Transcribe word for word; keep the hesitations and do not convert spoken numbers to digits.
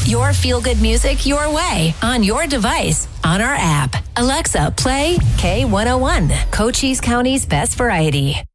Your feel-good music your way, on your device, on our app. Alexa, play K one oh one, Cochise County's best variety.